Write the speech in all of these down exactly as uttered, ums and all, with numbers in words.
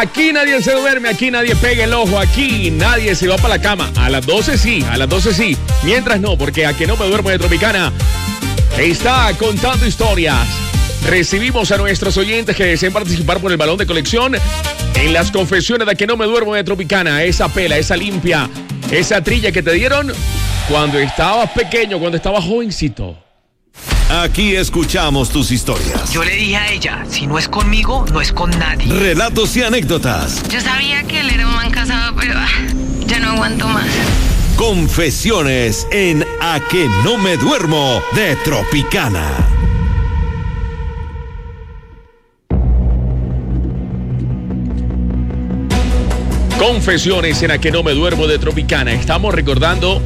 Aquí nadie se duerme, aquí nadie pega el ojo, aquí nadie se va para la cama. A las doce sí, a las doce sí. Mientras no, porque a que no me duermo de Tropicana está contando historias. Recibimos a nuestros oyentes que desean participar por el balón de colección en las confesiones de a que no me duermo de Tropicana. Esa pela, esa limpia, esa trilla que te dieron cuando estabas pequeño, cuando estabas jovencito. Aquí escuchamos tus historias. Yo le dije a ella, si no es conmigo, no es con nadie. Relatos y anécdotas. Yo sabía que él era un man casado, pero ah, ya no aguanto más. Confesiones en A que no me duermo de Tropicana. Confesiones en A que no me duermo de Tropicana. Estamos recordando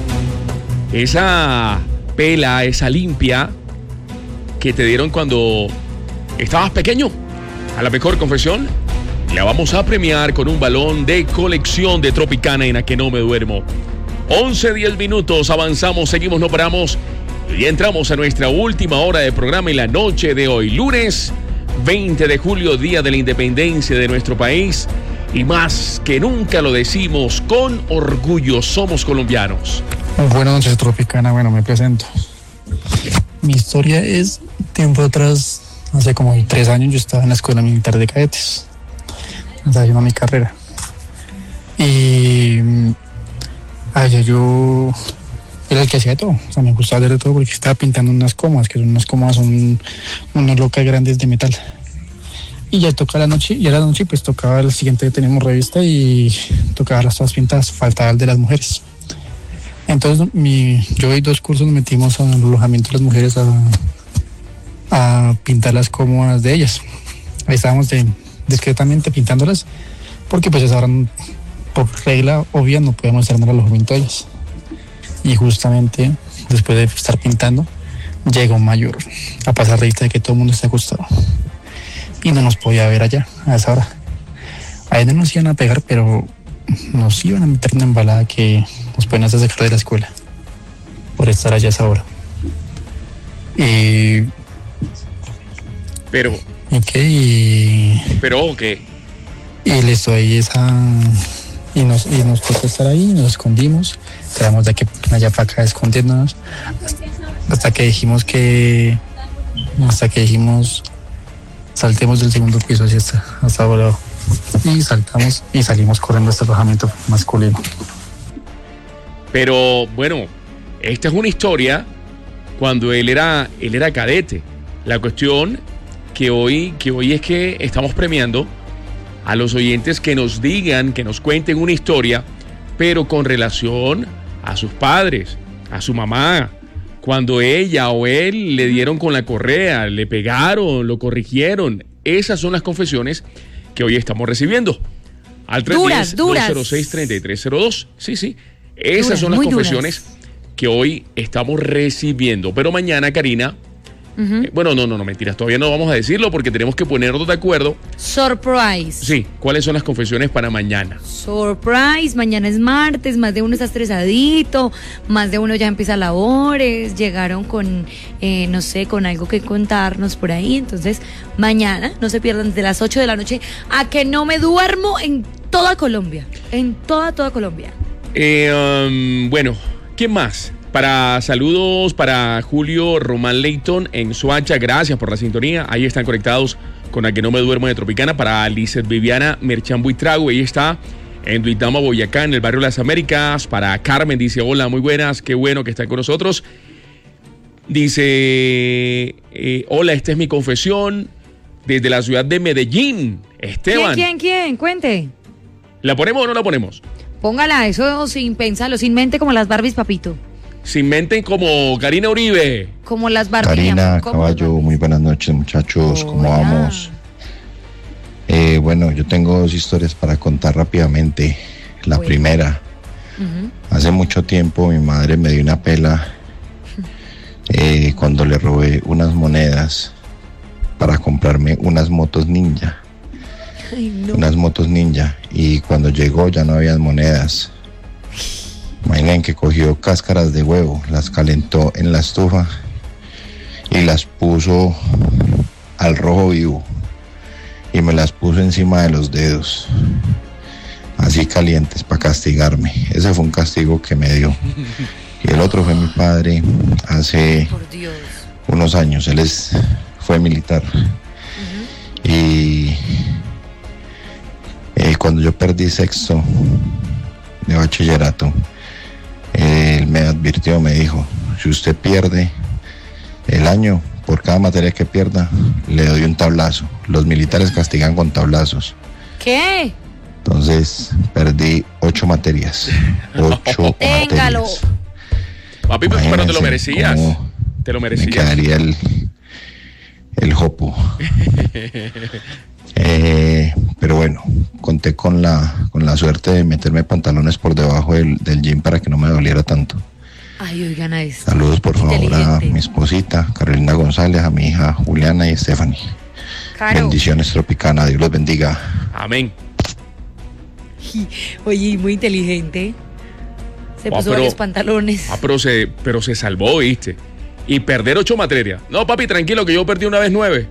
esa pela, esa limpia que te dieron cuando estabas pequeño. A la mejor confesión la vamos a premiar con un balón de colección de Tropicana en A que no me duermo. once, diez minutos, avanzamos, seguimos, no paramos y entramos a nuestra última hora de programa en la noche de hoy, lunes veinte de julio, día de la independencia de nuestro país. Y más que nunca lo decimos con orgullo, somos colombianos. Buenas noches, Tropicana. Bueno, me presento. Mi historia es, tiempo atrás, hace como tres años, yo estaba en la escuela militar de cadetes. Estaba haciendo mi carrera. Y allá yo era el que hacía todo. O sea, me gustaba hacer de todo porque estaba pintando unas comas, que son unas comas, son unas locas grandes de metal. Y ya tocaba la noche, y a la noche pues tocaba el siguiente día teníamos revista y tocaba las todas pintadas, faltaba el de las mujeres. Entonces mi, yo y dos cursos nos metimos al alojamiento de las mujeres a, a pintar las cómodas de ellas. Ahí estábamos de, discretamente pintándolas, porque pues ahora por regla obvia no podemos estar en el alojamiento de ellas. Y justamente después de estar pintando, llega un mayor a pasar revista de que todo el mundo está acostado. Y no nos podía ver allá a esa hora. Ahí no nos iban a pegar, pero nos iban a meter una embalada que nos pueden hacer sacar de la escuela por estar allá a esa hora. Y... Pero... ¿Y qué? Y... ¿Pero qué? Y listo, ahí esa... Y nos, y nos tocó estar ahí, nos escondimos. Quedamos de aquí allá para acá escondiéndonos. Hasta, hasta que dijimos que... Hasta que dijimos... Saltemos del segundo piso hacia hasta, hasta abajo. Y saltamos y salimos corriendo a este alojamiento masculino. Pero bueno, esta es una historia cuando él era, él era cadete. La cuestión que hoy, que hoy es que estamos premiando a los oyentes que nos digan, que nos cuenten una historia, pero con relación a sus padres, a su mamá. Cuando ella o él le dieron con la correa, le pegaron, lo corrigieron. Esas son las confesiones que hoy estamos recibiendo. Al tres uno cero, dos cero seis, tres tres cero dos. Sí, sí. Esas duras, son las confesiones duras que hoy estamos recibiendo. Pero mañana, Karina... Uh-huh. Eh, bueno, no, no, no, mentiras. Todavía no vamos a decirlo porque tenemos que ponernos de acuerdo. Surprise. Sí, ¿cuáles son las confesiones para mañana? Surprise, mañana es martes, más de uno está estresadito, más de uno ya empieza labores, llegaron con, eh, no sé, con algo que contarnos por ahí. Entonces, mañana, no se pierdan desde las ocho de la noche, a que no me duermo en toda Colombia, en toda, toda Colombia. Eh, um, bueno, ¿quién más? Para saludos para Julio Román Leighton en Soacha, gracias por la sintonía. Ahí están conectados con A que no me duermo de Tropicana. Para Lizeth Viviana Merchan Buitrago, ahí está en Duitama, Boyacá, en el barrio Las Américas. Para Carmen, dice, hola, muy buenas, qué bueno que están con nosotros. Dice, eh, hola, esta es mi confesión desde la ciudad de Medellín. Esteban. ¿Quién, quién, quién? Cuente. ¿La ponemos o no la ponemos? Póngala, eso sin pensarlo, sin mente como las Barbies, papito. Sin mente como Karina Uribe. Como las Barbies. Karina Caballo, muy buenas noches, muchachos. ¿Cómo vamos? Eh, bueno, yo tengo dos historias para contar rápidamente. La bueno. primera, uh-huh. hace mucho tiempo mi madre me dio una pela eh, cuando le robé unas monedas para comprarme unas motos ninja. Ay, no. Unas motos ninja. Y cuando llegó ya no había monedas. Imaginen que cogió cáscaras de huevo, las calentó en la estufa y las puso al rojo vivo. y me las puso encima de los dedos, así calientes para castigarme. Ese fue un castigo que me dio. Y el otro fue mi padre hace Por Dios. unos años. Él es, fue militar. Uh-huh. Y eh, cuando yo perdí sexto de bachillerato, él me advirtió, me dijo, si usted pierde el año, por cada materia que pierda, le doy un tablazo. Los militares castigan con tablazos. ¿Qué? Entonces, perdí ocho materias. Ocho Téngalo. materias. Papi, pues, pero te lo merecías. Te lo merecías. Me quedaría el, el jopo. eh, pero bueno, conté con la, con la suerte de meterme pantalones por debajo del, del jean para que no me doliera tanto. Ay, oigan a esto. Saludos por favor a mi esposita, Carolina González, a mi hija Juliana y Stephanie. Caro. Bendiciones, Tropicana, Dios los bendiga. Amén. Oye, muy inteligente. Se Ah, puso pero- varios pantalones. Ah, pero se, pero se salvó, ¿viste? Y perder ocho materias. No, papi, tranquilo, que yo perdí una vez nueve.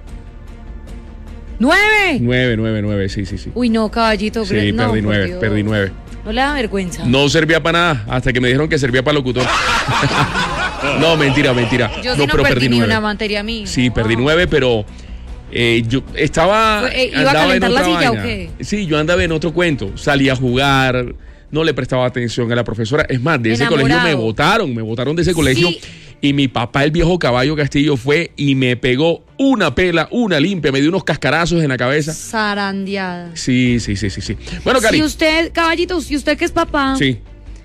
¡Nueve! Nueve, nueve, nueve, sí, sí, sí. Uy, no, caballito. Sí, cre- no, perdí por nueve, Dios. perdí nueve. No le da vergüenza. No servía para nada, hasta que me dijeron que servía para locutor. No, mentira, mentira. Yo sí no, no pero perdí, perdí ni nueve. una materia mía. Sí, perdí Wow. nueve, pero eh, yo estaba. Fue- eh, ¿iba a andaba en calentar la otra silla o vaina. qué? Sí, yo andaba en otro cuento. Salía a jugar, no le prestaba atención a la profesora. Es más, de ese Enamorado. colegio me botaron, me botaron de ese colegio. Sí. Y mi papá, el viejo caballo Castillo, fue y me pegó una pela, una limpia, me dio unos cascarazos en la cabeza. Zarandeada. Sí, sí, sí, sí, sí. Bueno, Cari. Si usted, caballito, si usted que es papá. Sí.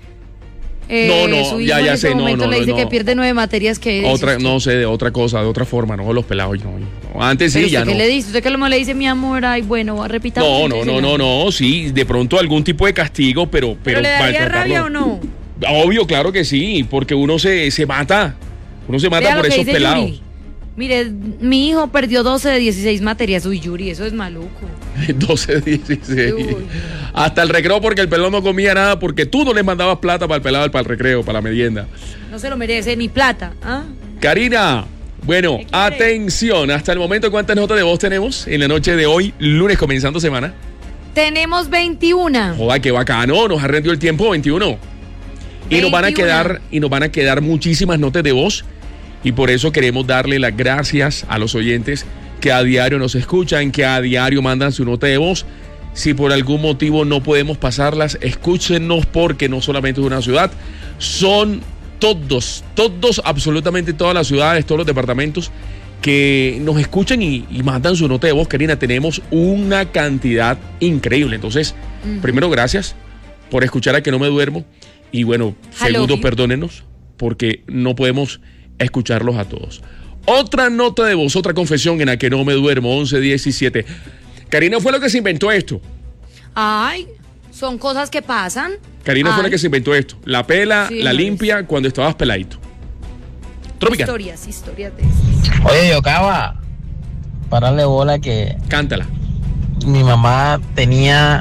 eh, No, no, su hijo ya, en ya ese sé, no, momento no, le no, dice no. que pierde nueve materias, que Otra, no sé, de otra cosa, de otra forma, no, los pelados, no, no. Antes sí, ya no. ¿Qué le dice? ¿Usted qué le dice, mi amor? Ay, bueno, repita. No, no, no, no, no, sí, de pronto algún tipo de castigo, pero... ¿Pero, pero le daría maltratarlo- rabia o no? Obvio, claro que sí, porque uno se, se mata, uno se mata Vea lo por que esos dice pelados. Yuri. Mire, mi hijo perdió doce de dieciséis materias. Uy, Yuri, eso es maluco. doce, dieciséis. Uy. Hasta el recreo porque el pelón no comía nada, porque tú no le mandabas plata para el pelado, para el recreo, para la merienda. No se lo merece ni plata. ¿Ah? Karina, bueno, ¿Qué quiere? atención, hasta el momento, ¿cuántas notas de voz tenemos en la noche de hoy, lunes comenzando semana? Tenemos veintiuno. Joder, qué bacano, nos ha rendido el tiempo, veintiuno. Y nos van a veintiuno. quedar, y nos van a quedar muchísimas notas de voz. Y por eso queremos darle las gracias a los oyentes que a diario nos escuchan, que a diario mandan su nota de voz. Si por algún motivo no podemos pasarlas, escúchenos, porque no solamente es una ciudad, son todos, todos, absolutamente todas las ciudades, todos los departamentos que nos escuchan y, y mandan su nota de voz. Karina, tenemos una cantidad increíble. Entonces, Ujú. primero, gracias por escuchar a Que No Me Duermo. Y bueno, Hello, segundo, you. perdónenos, porque no podemos escucharlos a todos. Otra nota de voz, otra confesión en la Que No Me Duermo, once diecisiete. Karina fue lo que se inventó esto. Ay, son cosas que pasan. Karina fue la Ay, que se inventó esto. La pela, Sí, la no limpia cuando estabas peladito. Tropical, Historias, historias de estas. Oye, Yocaba, pararle bola que cántala. mi mamá tenía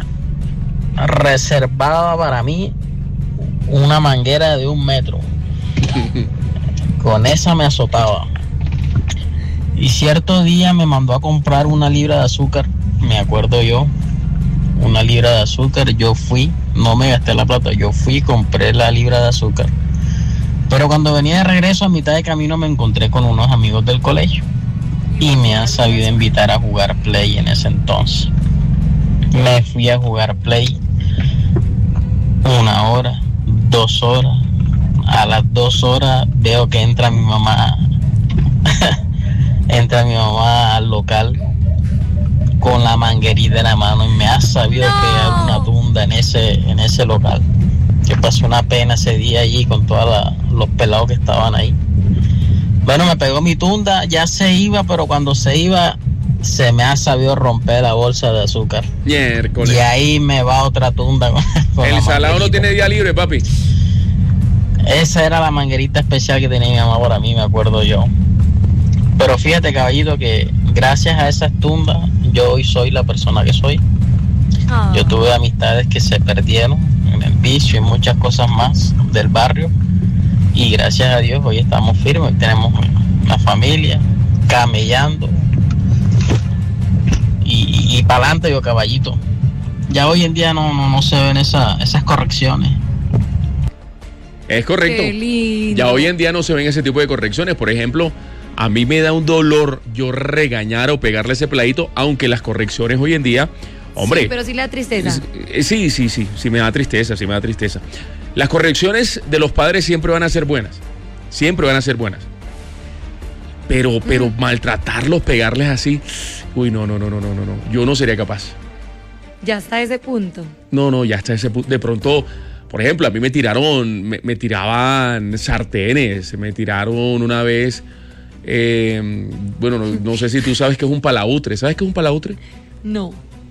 reservada para mí una manguera de un metro. Con esa me azotaba. Y cierto día me mandó a comprar una libra de azúcar, me acuerdo yo, una libra de azúcar. Yo fui, no me gasté la plata, yo fui y compré la libra de azúcar. Pero cuando venía de regreso, a mitad de camino, me encontré con unos amigos del colegio y me han sabido invitar a jugar play en ese entonces. Me fui a jugar play una hora, dos horas. A las dos horas veo que entra mi mamá, entra mi mamá al local con la manguerita en la mano y me ha sabido No. pegar una tunda en ese, en ese local. Que pasé una pena ese día allí con todos los pelados que estaban ahí. Bueno, me pegó mi tunda, ya se iba, pero cuando se iba se me ha sabido romper la bolsa de azúcar. Miércoles. Y ahí me va otra tunda con, con El la salado no manguerita. tiene día libre, papi. Esa era la manguerita especial que tenía mi mamá para mí, me acuerdo yo. Pero fíjate, caballito, que gracias a esas tundas yo hoy soy la persona que soy. Ah. Yo tuve amistades que se perdieron en el vicio y muchas cosas más del barrio. Y gracias a Dios hoy estamos firmes, tenemos una familia camellando. y, y, y para adelante yo caballito. Ya hoy en día no, no, no se ven esa, esas correcciones. Es correcto. Qué lindo. Ya hoy en día no se ven ese tipo de correcciones. Por ejemplo, a mí me da un dolor yo regañar o pegarle ese peladito, aunque las correcciones hoy en día, hombre. Sí, pero sí le da tristeza. Sí, sí, sí, sí me da tristeza, sí me da tristeza. Las correcciones de los padres siempre van a ser buenas. Siempre van a ser buenas. Pero, pero mm. maltratarlos, pegarles así, uy, no, no, no, no, no, no, no. Yo no sería capaz. Ya está ese punto. No, no, ya está ese punto. De pronto, por ejemplo, a mí me tiraron, me, me tiraban sartenes, me tiraron una vez, eh, bueno, no, no sé si tú sabes qué es un palautre. ¿Sabes qué es un palautre? No.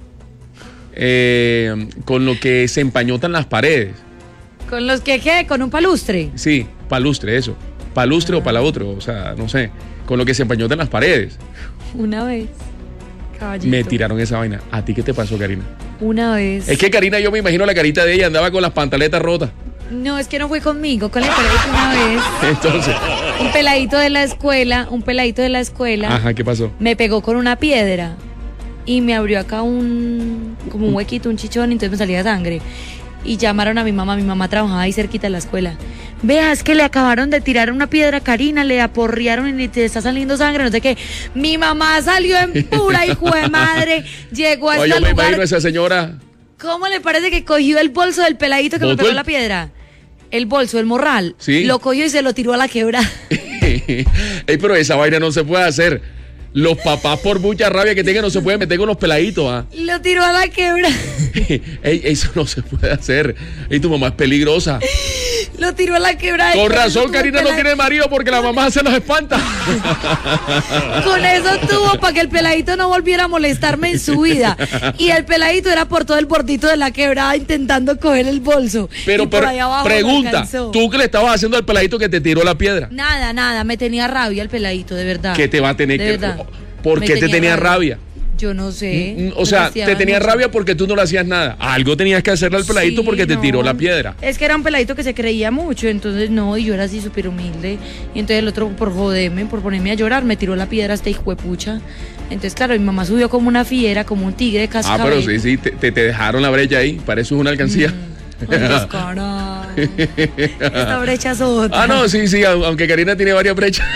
Eh, con lo que se empañotan las paredes. ¿Con los que qué? ¿Con un palustre? Sí, palustre, eso. Palustre ah. o palautre, o sea, no sé. Con lo que se empañotan las paredes. Una vez. Caballito. Me tiraron esa vaina. ¿A ti qué te pasó, Karina? Una vez. Es que Karina, yo me imagino la carita de ella, andaba con las pantaletas rotas. No, es que no fue conmigo, con el peladito una vez. Entonces. Un peladito de la escuela, un peladito de la escuela. Ajá, ¿qué pasó? Me pegó con una piedra y me abrió acá un, como un huequito, un chichón, y entonces me salía sangre. Y llamaron a mi mamá, mi mamá trabajaba ahí cerquita de la escuela. Vea, es que le acabaron de tirar una piedra a Karina, le aporrearon y te está saliendo sangre, no sé qué. Mi mamá salió en pura hijo de madre, llegó a este lugar. Yo me imagino a esa señora. ¿Cómo le parece que cogió el bolso del peladito que me pegó el... la piedra? El bolso, el morral. Sí. Lo cogió y se lo tiró a la quebrada. Ey, pero esa vaina no se puede hacer. Los papás, por mucha rabia que tengan, no se pueden meter con los peladitos. ¿Ah? Lo tiró a la quebra. Ey, eso no se puede hacer. Y tu mamá es peligrosa. Lo tiró a la quebra. Con razón, Karina no tiene marido porque la mamá se los espanta. Con eso tuvo para que el peladito no volviera a molestarme en su vida. Y el peladito era por todo el bordito de la quebrada intentando coger el bolso. Pero, pero pregunta, ¿tú qué le estabas haciendo al peladito que te tiró la piedra? Nada, nada, me tenía rabia el peladito, de verdad. ¿Qué te va a tener de que...? Verdad. ¿Por qué te tenía rabia? Yo no sé. O sea, te tenía rabia porque tú no le hacías nada. Algo tenías que hacerle al peladito sí, porque te no. tiró la piedra. Es que era un peladito que se creía mucho, entonces no, y yo era así súper humilde. Y entonces el otro, por joderme, por ponerme a llorar, me tiró la piedra hasta hijuepucha. Entonces, claro, mi mamá subió como una fiera, como un tigre cascabel. Ah, pero sí, sí, te, te dejaron la brecha ahí. Para eso es una alcancía. Mm. Ay, caray. Esta brecha es otra. Ah, no, sí, sí, aunque Karina tiene varias brechas.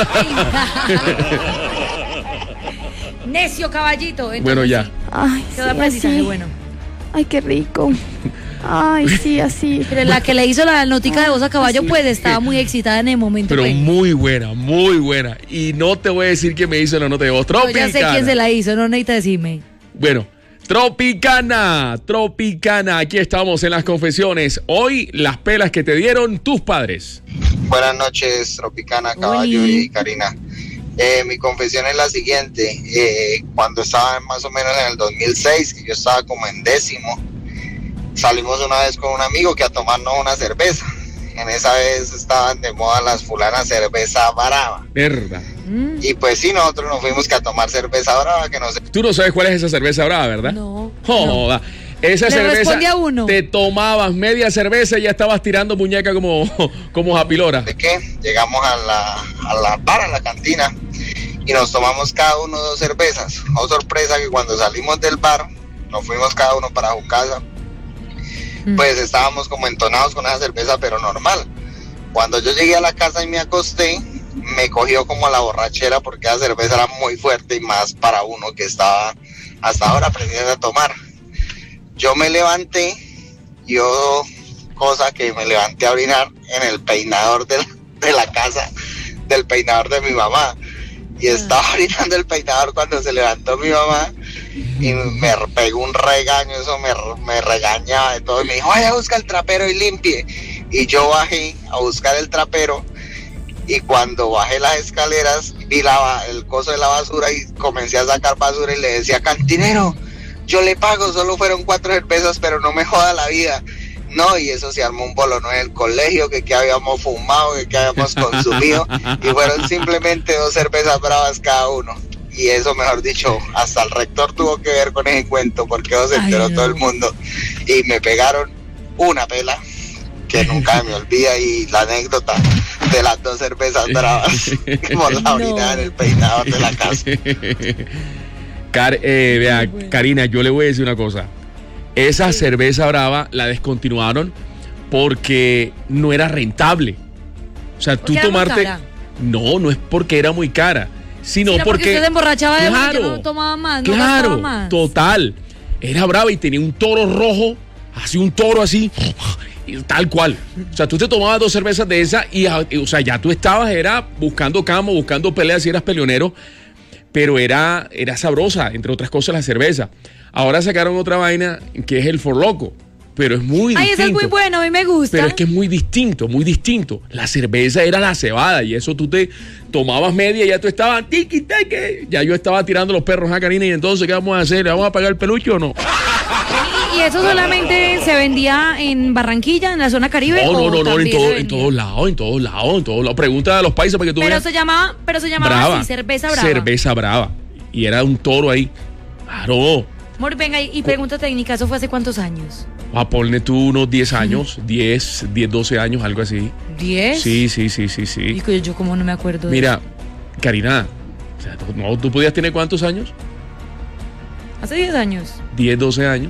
Necio, caballito. Entonces, bueno, ya. Sí. Ay, sí, aprendizaje bueno. Ay, qué rico. Ay, sí, así. Pero la que le hizo la notica de voz a caballo, pues estaba muy excitada en el momento. Pero pues. muy buena, muy buena. Y no te voy a decir quién me hizo la nota de voz. Tropicana. Yo ya sé quién se la hizo, no necesita decirme. Bueno, Tropicana, Tropicana. Aquí estamos en las confesiones. Hoy, las pelas que te dieron tus padres. Buenas noches, Tropicana, Caballo Uy. y Karina. Eh, mi confesión es la siguiente. Eh, cuando estaba más o menos en el dos mil seis, que yo estaba como en décimo, salimos una vez con un amigo que a tomarnos una cerveza. En esa vez estaban de moda las fulanas cerveza brava. Verdad. Mm. Y pues sí, nosotros nos fuimos que a tomar cerveza brava, que no sé. Tú no sabes cuál es esa cerveza brava, ¿verdad? No. Joda. No. Esa Le cerveza, a uno. te tomabas media cerveza y ya estabas tirando muñeca como, como japilora. ¿De qué? Llegamos a la, a la bar, a la cantina, y nos tomamos cada uno dos cervezas. Oh, sorpresa que cuando salimos del bar, nos fuimos cada uno para su casa, mm. pues estábamos como entonados con esa cerveza, pero normal. Cuando yo llegué a la casa y me acosté, me cogió como la borrachera porque la cerveza era muy fuerte y más para uno que estaba hasta ahora aprendiendo a tomar. Yo me levanté, yo, cosa que me levanté a orinar en el peinador de la, de la casa, del peinador de mi mamá. Y estaba orinando el peinador cuando se levantó mi mamá y me pegó un regaño, eso me, me regañaba de todo. Y me dijo, vaya a buscar el trapero y limpie. Y yo bajé a buscar el trapero y cuando bajé las escaleras vi la, el coso de la basura y comencé a sacar basura y le decía, cantinero, yo le pago, solo fueron cuatro cervezas, pero no me joda la vida. No, y eso se armó un bolonón en el colegio, que, que habíamos fumado, que, que habíamos consumido, y fueron simplemente dos cervezas bravas cada uno. Y eso, mejor dicho, hasta el rector tuvo que ver con ese cuento, porque eso se enteró Ay, no. todo el mundo. Y me pegaron una pela, que nunca me olvida, y la anécdota de las dos cervezas bravas, por la orina no. en el peinador de la casa. Car eh, vea, bueno. Karina, yo le voy a decir una cosa. Esa sí. cerveza brava la descontinuaron porque no era rentable. O sea, tú tomarte... No, no es porque era muy cara, sino sí, porque... porque usted se emborrachaba de claro, no tomaba más, no claro, gastaba más. Total. Era brava y tenía un toro rojo, así un toro así, tal cual. O sea, tú te tomabas dos cervezas de esa y, o sea, ya tú estabas, era buscando camo, buscando peleas si eras peleonero, pero era, era sabrosa, entre otras cosas, la cerveza. Ahora sacaron otra vaina que es el For Loco, pero es muy Ay, distinto. Ay, ese es muy bueno, a mí me gusta. Pero es que es muy distinto, muy distinto. La cerveza era la cebada y eso tú te tomabas media y ya tú estabas tiki tiki. Ya yo estaba tirando los perros a Karina y entonces, ¿qué vamos a hacer? ¿Le vamos a pagar el peluche o no? ¿Y eso solamente se vendía en Barranquilla, en la zona Caribe? No, no, no, no, en, todo, en todos lados, en todos lados, en todos lados. Pregunta a los paisas para que tú pero veas. Se llamaba, pero se llamaba brava, así, cerveza brava. Cerveza brava. Y era un toro ahí. Claro. Amor, venga, y pregunta técnica, ¿eso fue hace cuántos años? A ponle tú unos diez años, diez, diez, doce años, algo así. ¿diez? Sí, sí, sí, sí, sí. Y yo como no me acuerdo de Mira, eso. Karina, o sea, ¿tú, ¿tú podías tener cuántos años? Hace diez años. diez, doce años.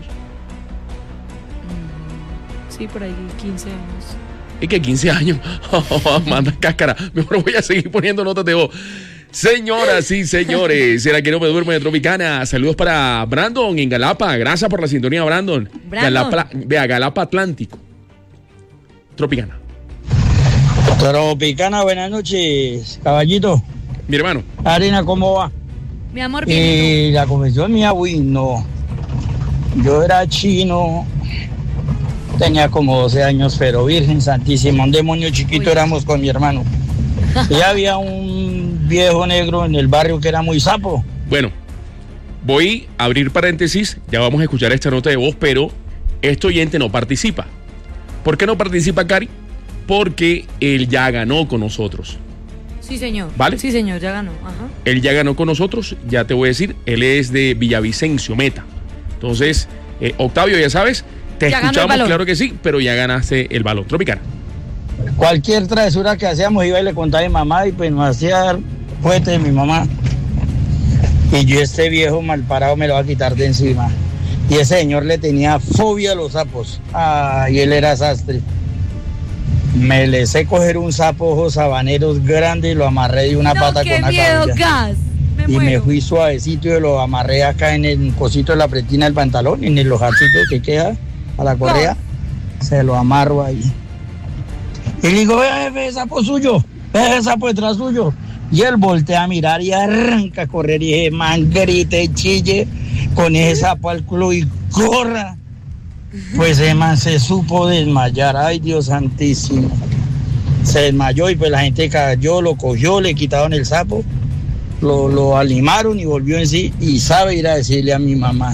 Sí, por ahí quince años. ¿Y qué quince años? Manda cáscara. Mejor voy a seguir poniendo notas de voz. Señoras y señores, ¿será que no me duermo de Tropicana? Saludos para Brandon en Galapa. Gracias por la sintonía, Brandon. Brandon. Galapa, vea, Galapa Atlántico. Tropicana. Tropicana, buenas noches, caballito. Mi hermano. Karina, ¿cómo va? Mi amor, bien. Eh, la confesión mía, uy, no. Yo era chino, tenía como doce años, pero Virgen Santísima, un demonio chiquito uy. Éramos con mi hermano. Y había un viejo negro en el barrio que era muy sapo. Bueno, voy a abrir paréntesis, ya vamos a escuchar esta nota de voz, pero este oyente no participa. ¿Por qué no participa, Cari? Porque él ya ganó con nosotros. Sí, señor. ¿Vale? Sí, señor, ya ganó. Ajá. Él ya ganó con nosotros, ya te voy a decir, él es de Villavicencio, Meta. Entonces, eh, Octavio, ya sabes, te ya escuchamos, claro que sí, pero ya ganaste el balón. Tropicana. Cualquier travesura que hacíamos iba y le contaba a mi mamá y pues nos hacía fuerte de mi mamá. Y yo este viejo mal parado me lo va a quitar de encima. Y ese señor le tenía fobia a los sapos. Ah, y él era sastre. Me le sé coger un sapo ojos sabaneros grande y lo amarré de una no, pata qué con una miedo, cabilla. Gas. Me y muero. me fui suavecito y lo amarré acá en el cosito de la pretina del pantalón, en el hojarcito que queda a la correa. No. Se lo amarro ahí. Y le digo, ve, ve, sapo suyo, ve, sapo detrás suyo. Y él voltea a mirar y arranca a correr. Y dije, man, grite, chille, con ese sapo al culo y corra. Pues ese man se supo desmayar, ay Dios santísimo. Se desmayó y pues la gente cayó, lo cogió, le quitaron el sapo, lo, lo alimaron y volvió en sí y sabe ir a decirle a mi mamá.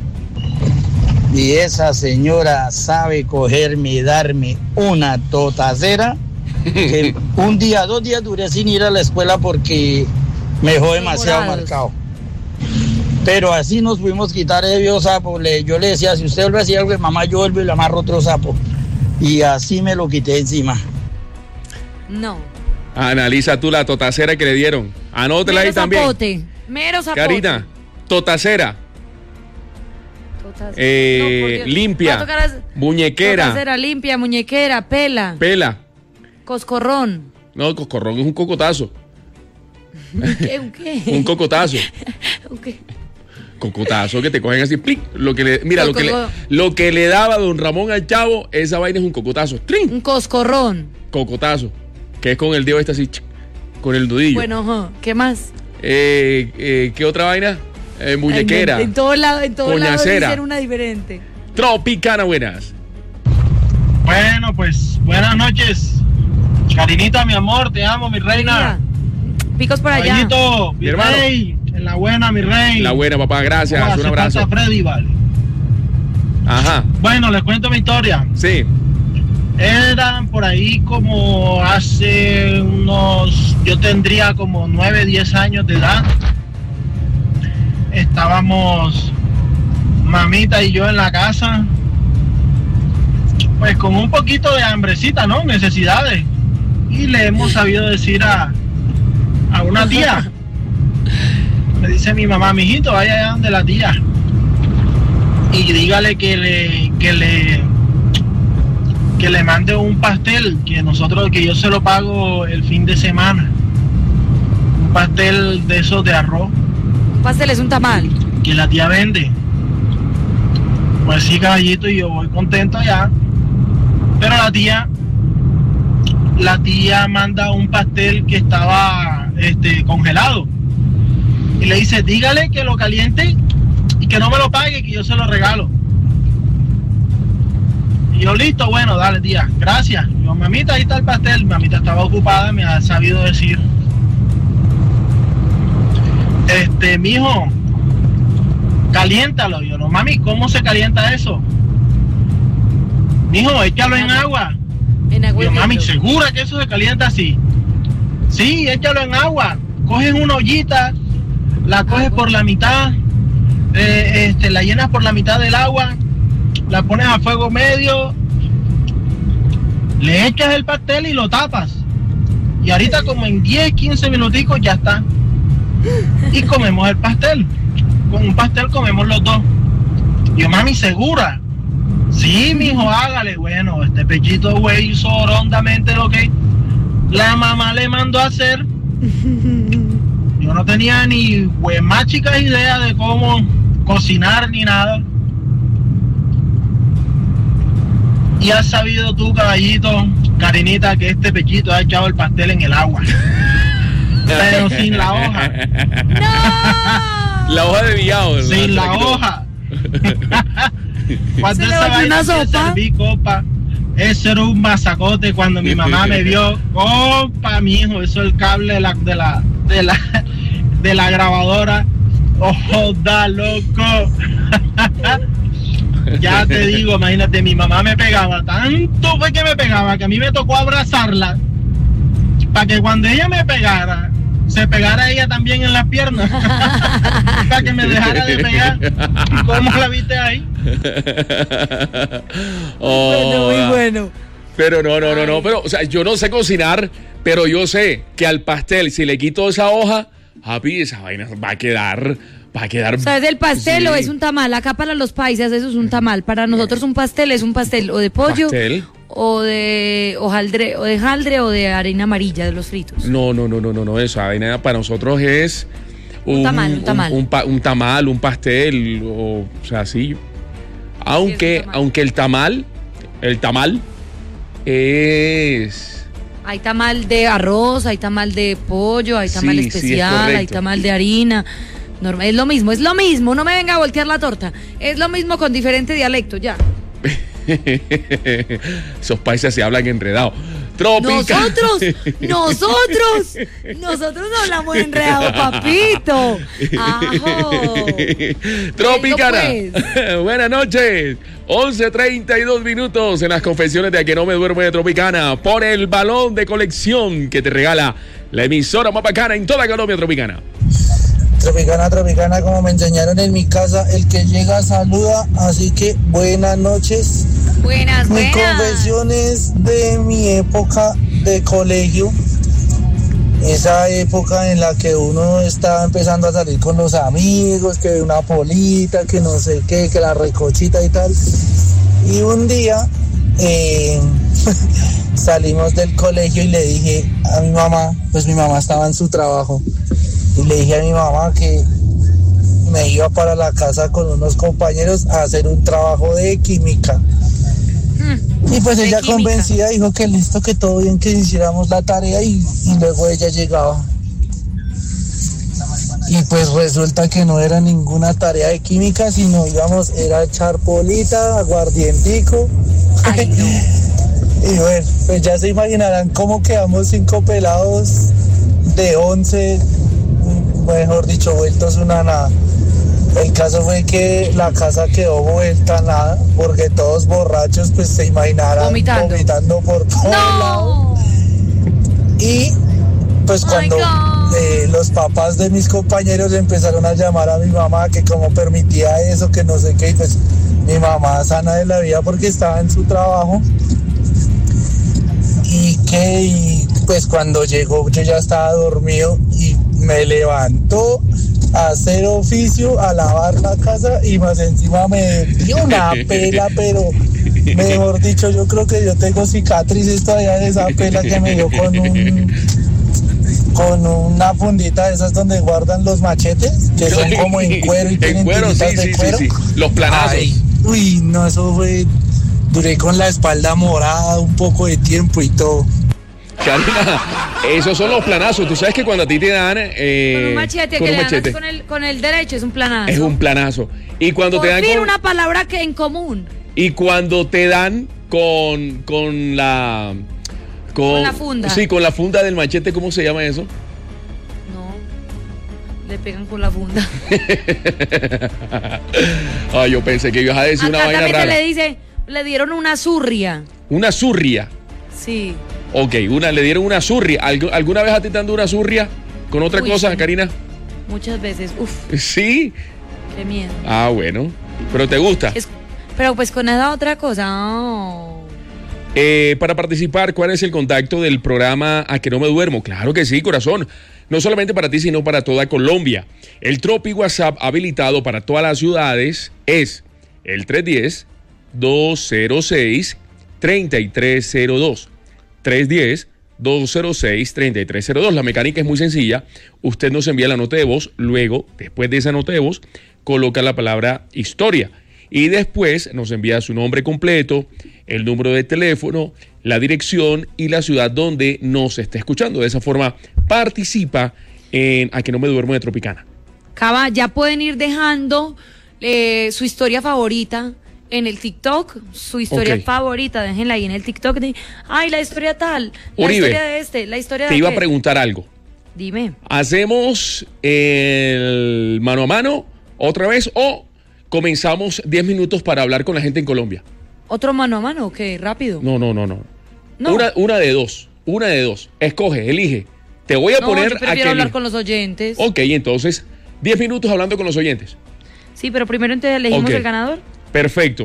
Y esa señora sabe cogerme y darme una totacera que un día, dos días duré sin ir a la escuela porque me dejó demasiado marcado. Pero así nos pudimos quitar el viejo sapo. Le, yo le decía, si usted vuelve a decir algo de mamá, yo vuelvo y le amarro otro sapo. Y así me lo quité encima. No. Analiza tú la totacera que le dieron. Anótela ahí también. Zapote. Mero zapote. Karina, totacera. Eh, no, limpia, las... muñequera. Totacera, limpia, muñequera, pela. Pela. Coscorrón. No, coscorrón es un cocotazo. ¿Qué? ¿Un qué? Un cocotazo. ¿Un qué? Cocotazo que te cogen así, plic, lo que le, mira, lo que le, lo que le daba don Ramón al chavo, esa vaina es un cocotazo. ¡Trin! Un coscorrón. Cocotazo, que es con el dedo este así, con el nudillo. Bueno, ¿qué más? Eh, eh, ¿Qué otra vaina? Eh, muñequera. En, en todos lados, en todos lados dicen una diferente. Tropicana, buenas. Bueno, pues, buenas noches. Karinita, mi amor, te amo, mi reina. Picos por allá. Caballito, mi, mi rey, en la buena, mi rey. La buena, papá, gracias. Oh, un abrazo. Freddy, vale. Ajá. Bueno, les cuento mi historia. Sí. Eran por ahí como hace unos, yo tendría como nueve, diez años de edad. Estábamos mamita y yo en la casa, pues con un poquito de hambrecita, ¿no? Necesidades. Y le hemos sabido decir a, a una tía, me dice mi mamá, mijito, vaya allá donde la tía y dígale que le, que le, que le mande un pastel, que nosotros, que yo se lo pago el fin de semana. Un pastel de esos de arroz. Un pastel es un tamal. Que la tía vende. Pues sí, caballito, y yo voy contento allá. Pero la tía, la tía manda un pastel que estaba este, congelado. Y le dice, dígale que lo caliente y que no me lo pague, que yo se lo regalo. Y yo, listo, bueno, dale, tía, gracias. Y yo, mamita, ahí está el pastel. Mamita estaba ocupada, me ha sabido decir. Este, mijo, caliéntalo. Yo, no, mami, ¿cómo se calienta eso? Mijo, échalo en agua. En agua. Yo, mami, ¿segura que eso se calienta así? Sí, échalo en agua. Coges una ollita, la coges por la mitad, eh, este, la llenas por la mitad del agua, la pones a fuego medio, le echas el pastel y lo tapas. Y ahorita como en diez, quince minuticos ya está. Y comemos el pastel. Con un pastel comemos los dos. Yo, mami, ¿segura? Sí, mijo, hágale. Bueno, este pechito güey hizo rondamente lo que la mamá le mandó a hacer. Yo no tenía ni pues, más chicas idea de cómo cocinar ni nada. Y has sabido tú, caballito, Karinita, que este pechito ha echado el pastel en el agua. Pero sin la hoja. ¡No! La hoja de viado. Sin la hoja. Cuando esa vaina se serví, copa, eso era un masacote. Cuando mi mamá me vio, compa, mi hijo, eso es el cable de la de la de la, de la grabadora. ¡Oh, da loco! Ya te digo, imagínate, mi mamá me pegaba, tanto fue que me pegaba que a mí me tocó abrazarla para que cuando ella me pegara, se pegara ella también en las piernas. Para que me dejara de pegar. ¿Y cómo la viste ahí? Oh, bueno, muy bueno. Pero no, no, no, no, pero, o sea, yo no sé cocinar, pero yo sé que al pastel, si le quito esa hoja, papi, esa vaina va a quedar, va a quedar. O sea, ¿es el pastel sí. o es un tamal? Acá para los paisas eso es un tamal. Para nosotros un pastel es un pastel o de pollo. ¿Pastel? O de hojaldre, o de jaldre o de harina amarilla de los fritos. No, no, no, no, no, no, esa vaina para nosotros es un, un tamal, un tamal. Un, un, pa, un tamal, un pastel, o, o sea, sí. Aunque, sí, tamal. aunque el tamal, el tamal es... Hay tamal de arroz, hay tamal de pollo, hay tamal sí, especial, sí, hay tamal de harina. Normal, es lo mismo, es lo mismo, no me venga a voltear la torta. Es lo mismo con diferente dialecto, ya. Esos países se hablan enredados. Tropical. Nosotros, nosotros, nosotros no hablamos enredado, papito. Ajo. Tropicana. Pues. Buenas noches. once treinta y dos minutos en las confesiones de A Que No Me Duermo de Tropicana. Por el balón de colección que te regala la emisora más bacana en toda Colombia, Tropicana. Tropicana, Tropicana, como me enseñaron en mi casa, el que llega saluda, así que buenas noches. Buenas, mi buenas. Confesiones de mi época de colegio, esa época en la que uno estaba empezando a salir con los amigos, que una polita, que no sé qué, que la recochita y tal. Y un día eh, salimos del colegio y le dije a mi mamá, pues mi mamá estaba en su trabajo, y le dije a mi mamá que me iba para la casa con unos compañeros a hacer un trabajo de química. Mm, y pues ella química. Convencida dijo que listo, que todo bien, que hiciéramos la tarea y, y luego ella llegaba. Y pues resulta que no era ninguna tarea de química, sino íbamos, era a echar polita, aguardientico. Ay, no. Y bueno, pues ya se imaginarán cómo quedamos cinco pelados de once, mejor dicho, vueltos una nada. El caso fue que la casa quedó vuelta a nada, porque todos borrachos, pues se imaginarán vomitando, vomitando por todos no. lados. Y pues cuando eh, los papás de mis compañeros empezaron a llamar a mi mamá, que como permitía eso, que no sé qué, y pues mi mamá sana de la vida porque estaba en su trabajo. Y que y pues cuando llegó yo ya estaba dormido y me levantó a hacer oficio, a lavar la casa y más encima me dio una pela, pero mejor dicho, yo creo que yo tengo cicatrices todavía de esa pela que me dio con un con una fundita de esas donde guardan los machetes, que son como en cuero y tienen cuero, sí, tiritas de sí, cuero. sí, sí. Los planazos. Ay, uy, no, eso fue, duré con la espalda morada un poco de tiempo y todo. Karina, esos son los planazos. Tú sabes que cuando a ti te dan eh, Con un machete, con que un le machete, dan con el, con el derecho es un planazo. es un planazo. Y cuando Por te dan fin con, una palabra que en común. y cuando te dan con con la con, Con la funda. Sí, con la funda del machete, ¿cómo se llama eso? Le pegan con la funda. Ay, yo pensé que ibas a decir una Acá vaina también rara. se le dice, le dieron una zurria. Una zurria. Sí. Ok, una, le dieron una zurria. ¿Algu- ¿Alguna vez a ti te dando una zurria con otra Uy, cosa, sí. Karina? Muchas veces. Uf, Sí. qué miedo. Ah, bueno. Pero te gusta. Es- pero pues con esa otra cosa. Oh. Eh, para participar, ¿cuál es el contacto del programa A que no me duermo? Claro que sí, corazón. No solamente para ti, sino para toda Colombia. El Tropi WhatsApp habilitado para todas las ciudades es el tres uno cero, dos cero seis, tres tres cero dos. tres uno cero, dos cero seis, tres tres cero dos. La mecánica es muy sencilla. Usted nos envía la nota de voz. Luego, después de esa nota de voz, coloca la palabra historia. Y después nos envía su nombre completo, el número de teléfono, la dirección y la ciudad donde nos está escuchando. De esa forma participa en A que no me duermo de Tropicana. Cava, ya pueden ir dejando eh, su historia favorita en el TikTok, su historia Ok. favorita, déjenla ahí en el TikTok. De, ay, la historia tal, la Uribe, historia de este, la historia de Te iba a aquel. preguntar algo. Dime. ¿Hacemos el mano a mano otra vez o comenzamos diez minutos para hablar con la gente en Colombia? ¿Otro mano a mano o qué? Rápido. No, no, no, no. No. Una, una de dos. Una de dos. Escoge, elige. Te voy a No, poner yo a prefiero que hablar eli- con los oyentes. Ok, entonces, diez minutos hablando con los oyentes. Sí, pero primero entonces elegimos Ok. el ganador. Perfecto.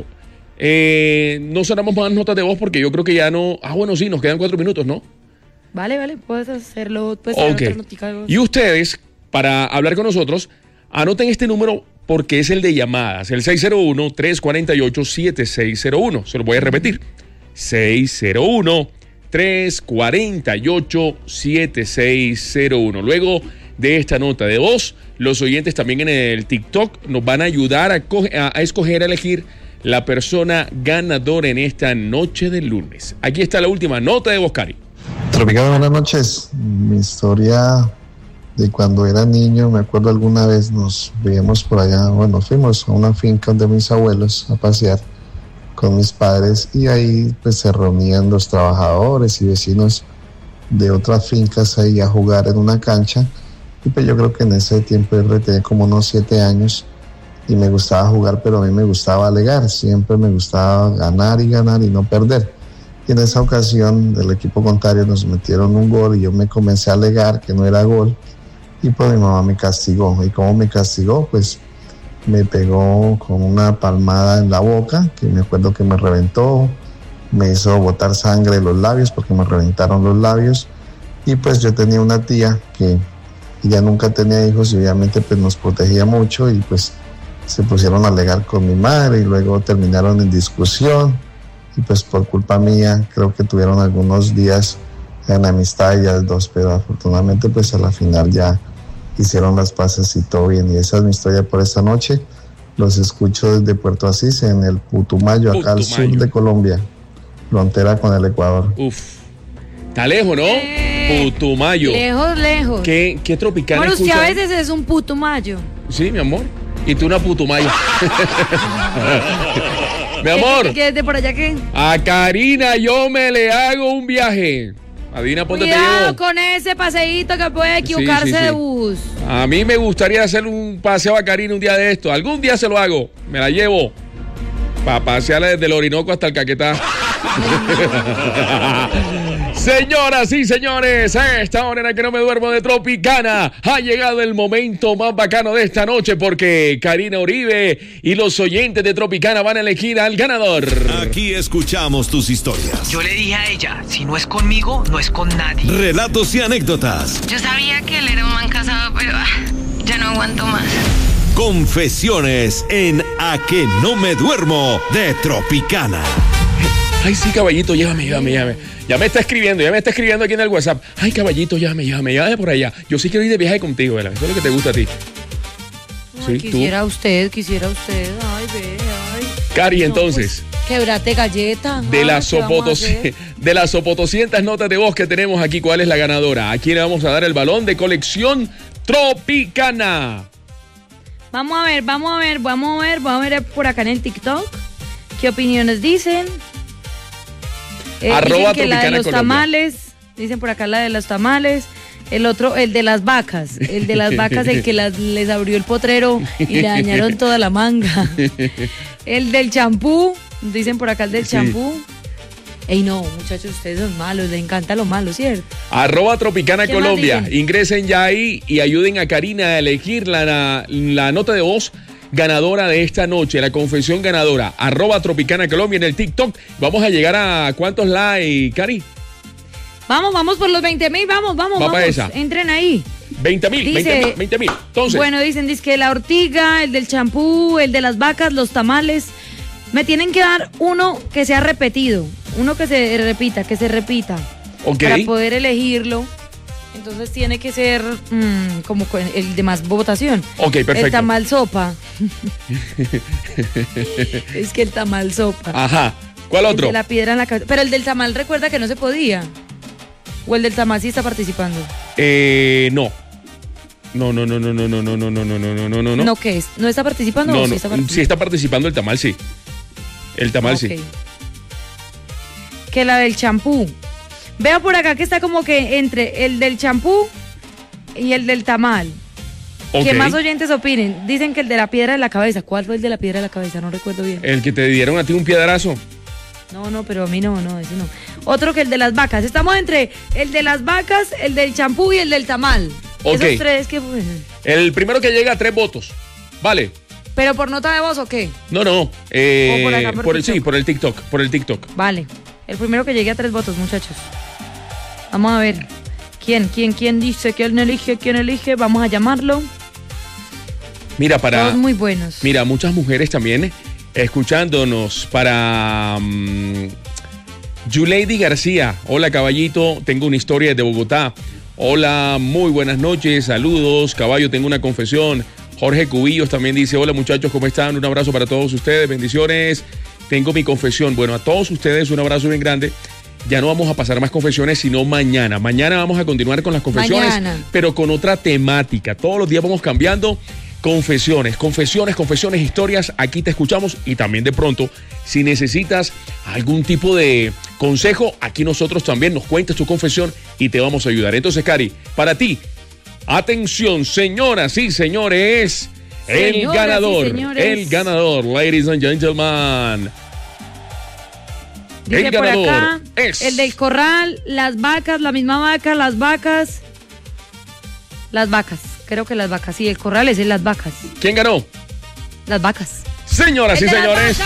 Eh, no sonamos más notas de voz porque yo creo que ya no. Ah, bueno, sí, nos quedan cuatro minutos, ¿no? Vale, vale, puedes hacerlo. Puedes hacer Ok. otra notica de voz. Y ustedes, para hablar con nosotros, anoten este número porque es el de llamadas, el seis cero uno, tres cuatro ocho, siete seis cero uno. Se lo voy a repetir. seis cero uno, tres cuatro ocho, siete seis cero uno. Luego de esta nota de voz, los oyentes también en el TikTok nos van a ayudar a, coge- a, a escoger, a elegir la persona ganadora en esta noche del lunes. Aquí está la última nota de voz, Cari. Tropicana, buenas noches. Mi historia de cuando era niño, me acuerdo alguna vez nos veíamos por allá, bueno, fuimos a una finca de mis abuelos a pasear con mis padres y ahí pues se reunían los trabajadores y vecinos de otras fincas ahí a jugar en una cancha y pues yo creo que en ese tiempo yo tenía como unos siete años y me gustaba jugar, pero a mí me gustaba alegar, siempre me gustaba ganar y ganar y no perder. Y en esa ocasión el equipo contrario nos metieron un gol y yo me comencé a alegar que no era gol y pues mi mamá me castigó. ¿Y cómo me castigó? Pues me pegó con una palmada en la boca, que me acuerdo que me reventó, me hizo botar sangre de los labios porque me reventaron los labios y pues yo tenía una tía que ella nunca tenía hijos y obviamente pues nos protegía mucho y pues se pusieron a alegar con mi madre y luego terminaron en discusión y pues por culpa mía creo que tuvieron algunos días en amistad ellas dos, pero afortunadamente pues a la final ya hicieron las paces y todo bien. Y esa es mi historia por esta noche. Los escucho desde Puerto Asís en el Putumayo, acá al sur de Colombia, frontera con el Ecuador. Uf, está lejos, ¿no? Putumayo. Lejos, lejos. ¿Qué, qué Tropicana Bueno, usted escucha? a veces es un puto mayo. Sí, mi amor. Y tú una putumaya. Mi amor, ¿Qué, qué, de por allá qué? a Karina yo me le hago un viaje. Adivina, ponte te Cuidado llevo. con ese paseíto que puede equivocarse Sí, sí, sí. de bus. A mí me gustaría hacer un paseo a Karina un día de esto. Algún día se lo hago. Me la llevo. Para pasearla desde el Orinoco hasta el Caquetá. Señoras y señores, a esta hora en la que no me duermo de Tropicana ha llegado el momento más bacano de esta noche porque Karina Uribe y los oyentes de Tropicana van a elegir al ganador. Aquí escuchamos tus historias. Yo le dije a ella, si no es conmigo, no es con nadie. Relatos y anécdotas. Yo sabía que él era un man casado, pero ah, Ya no aguanto más. Confesiones en A que no me duermo de Tropicana. Ay, sí, caballito, llévame, llévame, llévame. Ya me está escribiendo, ya me está escribiendo aquí en el WhatsApp. Ay, caballito, llévame, llévame, llévame por allá. Yo sí quiero ir de viaje contigo, ¿verdad? Eso es lo que te gusta a ti. Ay, Sí, quisiera tú. usted, quisiera usted. Ay, ve, ay. Cari, No, entonces, pues, quebrate galleta. de, Ay, las ¿qué vamos a sopotos, hacer? de las sopotoscientas notas de voz que tenemos aquí, ¿cuál es la ganadora? ¿A quién le vamos a dar el balón de colección Tropicana? Vamos a ver, vamos a ver, vamos a ver, vamos a ver por acá en el TikTok. ¿Qué opiniones dicen? Eh, Arroba dicen que la de Tropicana los Colombia. tamales, dicen por acá la de los tamales. El otro, el de las vacas, el de las vacas, el que las, les abrió el potrero y le dañaron toda la manga. El del champú, dicen por acá el del Sí. champú. Ey, no, muchachos, ustedes son malos, les encanta lo malo, ¿cierto? Arroba Tropicana ¿Qué más Colombia. dicen? Ingresen ya ahí y ayuden a Karina a elegir la, la, la nota de voz ganadora de esta noche, la confesión ganadora. Arroba Tropicana Colombia en el TikTok. Vamos a llegar a ¿cuántos likes, Cari? Vamos, vamos por los veinte mil, vamos, vamos, Va vamos. pa' esa. Entren ahí. veinte mil, Dice- veinte mil, veinte mil. Entonces, Bueno, dicen, dice que la ortiga, el del champú, el de las vacas, los tamales. Me tienen que dar uno que sea repetido, uno que se repita, que se repita. Ok. Para poder elegirlo. Entonces tiene que ser mm, como con el de más votación. Ok, perfecto. El tamal sopa. Es que el tamal sopa. Ajá. ¿Cuál El otro? de la piedra en la cabeza. Pero el del tamal recuerda que no se podía. O el del tamal sí está participando. Eh, no. No, no, no, no, no, no, no, no, no, no, no, no, no, no. ¿No qué es? ¿No está participando No, o sí no. está participando? Sí está participando el tamal, sí. El tamal, Ok. sí. Que la del champú. Veo por acá que está como que entre el del champú y el del tamal. Ok. Que más oyentes opinen. Dicen que el de la piedra de la cabeza. ¿Cuál fue el de la piedra de la cabeza? No recuerdo bien. El que te dieron a ti un piedrazo. No, no, pero a mí no, no, ese no. Otro que el de las vacas. Estamos entre el de las vacas, el del champú y el del tamal. Ok. Esos tres que... El primero que llega a tres votos. Vale. ¿Pero por nota de voz o qué? No, no. Eh, O por acá, por por el, TikTok. sí, por el TikTok. Por el TikTok. Vale. El primero que llegue a tres votos, muchachos. Vamos a ver. ¿Quién, quién, quién dice? ¿Quién elige? ¿Quién elige? Vamos a llamarlo. Mira, para. Todos muy buenos. Mira, muchas mujeres también escuchándonos. Para. Um, Yulady García. Hola, caballito. Tengo una historia desde Bogotá. Hola, muy buenas noches. Saludos. Caballo, tengo una confesión. Jorge Cubillos también dice: hola, muchachos, ¿cómo están? Un abrazo para todos ustedes. Bendiciones. Tengo mi confesión. Bueno, a todos ustedes un abrazo bien grande. Ya no vamos a pasar más confesiones, sino mañana. Mañana vamos a continuar con las confesiones, Mañana. pero con otra temática. Todos los días vamos cambiando. Confesiones, confesiones, confesiones, historias. Aquí te escuchamos y también de pronto, si necesitas algún tipo de consejo, aquí nosotros también nos cuentas tu confesión y te vamos a ayudar. Entonces, Cari, para ti, atención, señoras y señores, el Señoras y ganador, señores. el ganador, ladies and gentlemen. Dice el por ganador acá, es el del corral, las vacas, la misma vaca, las vacas. Las vacas, creo que las vacas. Sí, el corral es de las vacas. ¿Quién ganó? Las vacas. Señoras y ¡El de las señores.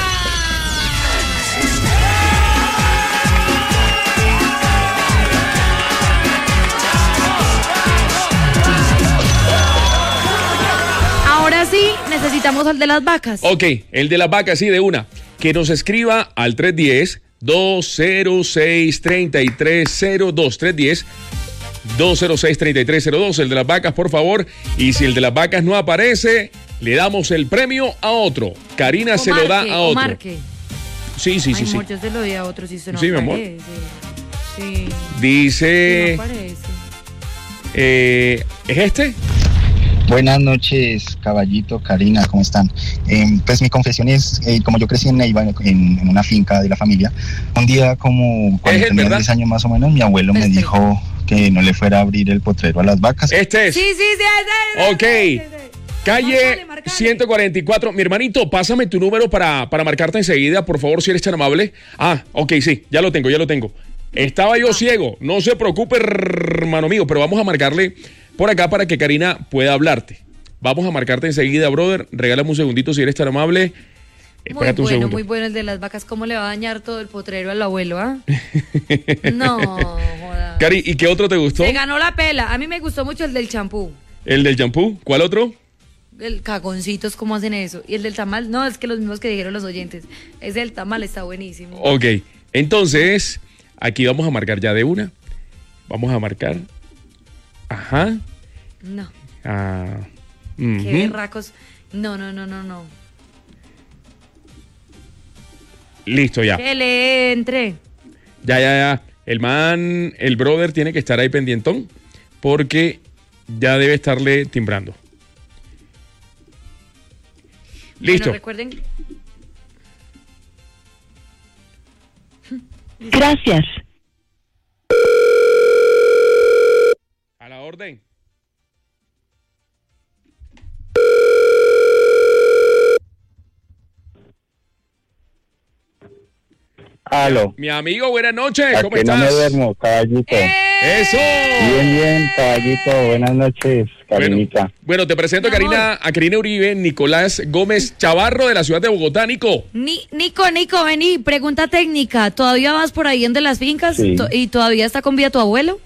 Ahora sí, necesitamos al de las vacas. Ok, el de las vacas, sí, de una. Que nos escriba al tres uno cero, dos cero seis, tres tres cero dos. tres uno cero, dos cero seis, tres tres cero dos. El de las vacas, por favor. Y si el de las vacas no aparece, le damos el premio a otro. Karina O se lo da marque, a o otro. marque. Sí, sí, sí, Ay, sí. amor, yo se lo di a otro si se no Sí, mi amor. aparece. Sí. Dice. Sí, no aparece. eh, ¿Es este? Buenas noches, caballito, Karina, ¿cómo están? Eh, pues mi confesión es, eh, como yo crecí en Neiva, en, en una finca de la familia, un día como cuando Es él, tenía ¿verdad? diez años más o menos, mi abuelo me dijo que no le fuera a abrir el potrero a las vacas. Este es. Sí, sí, sí. ese, ese, Ok. ese, ese. Calle ciento cuarenta y cuatro. Mi hermanito, pásame tu número para, para marcarte enseguida, por favor, si eres tan amable. Ah, ok, sí, ya lo tengo, ya lo tengo. Estaba yo ciego, no se preocupe, hermano mío, pero vamos a marcarle por acá para que Karina pueda hablarte. Vamos a marcarte enseguida, brother. Regálame un segundito si eres tan amable. Muy Espérate un bueno, segundo. muy bueno el de las vacas. ¿Cómo le va a dañar todo el potrero al abuelo, ah? No, joda. Cari, ¿y qué otro te gustó? Se ganó la pela. A mí me gustó mucho el del champú. El del champú, ¿cuál otro? El cagoncitos, ¿cómo hacen eso? Y el del tamal, no, es que los mismos que dijeron los oyentes. Ese del tamal está buenísimo. Ok, entonces, aquí vamos a marcar ya de una. Vamos a marcar. Ajá. No. Ah, Qué ujú. racos. No, no, no, no, no. Listo, ya. Que le entre. Ya, ya, ya. El man, el brother tiene que estar ahí pendientón porque ya debe estarle timbrando. Listo. Bueno, recuerden. Gracias. A la orden. Aló. Mi amigo, buenas noches. ¿A ¿Cómo que no estás? me duermo, caballito? ¡Eso! Bien, bien, caballito. Buenas noches, Karinita. Bueno, te presento a Karina, a Karina Uribe, Nicolás Gómez Chavarro de la ciudad de Bogotá. Nico. Ni, Nico, Nico, vení, pregunta técnica. ¿Todavía vas por ahí en de las fincas? Sí. To- ¿Y todavía está con vida tu abuelo?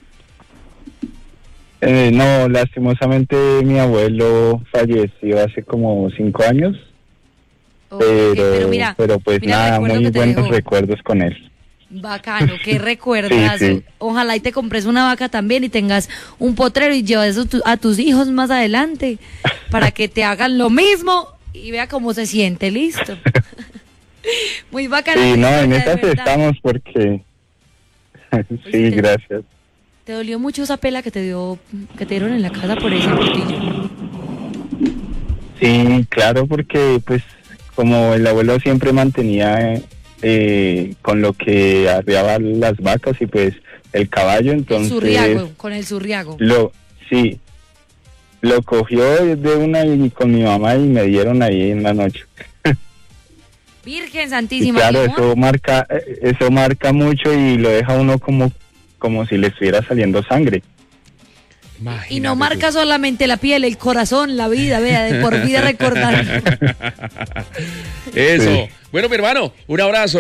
Eh, no, lastimosamente mi abuelo falleció hace como cinco años. Pero, pero mira, pero pues mira el nada, recuerdo muy que te buenos dejó. recuerdos con él. Bacano, qué recuerdazo. Sí, sí. Ojalá y te compres una vaca también y tengas un potrero y lleves eso tu- a tus hijos más adelante para que te hagan lo mismo y vea cómo se siente, listo. Muy bacano. Sí, no, en de esas verdad. estamos porque... sí, gracias. ¿Te dolió mucho esa pela que te dio, que te dieron en la casa por ese portillo? Sí, claro, porque pues como el abuelo siempre mantenía eh, con lo que arriaba las vacas y pues el caballo, entonces Surriago, con el surriago. lo sí lo cogió de una y con mi mamá y me dieron ahí en la noche. Virgen Y Santísima. claro, mi amor. eso marca eh, eso marca mucho y lo deja uno como como si le estuviera saliendo sangre. Y no marca solamente la piel, el corazón, la vida, vea, de por vida recordar. Eso. Sí. Bueno, mi hermano, un abrazo.